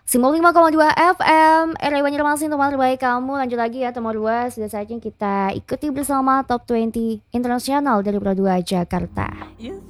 95,2 FM RW Banjarmasin, teman terbaik kamu. Lanjut lagi ya teman 2. Sudah saatnya kita ikuti bersama Top 20 Internasional dari Pro 2 Jakarta.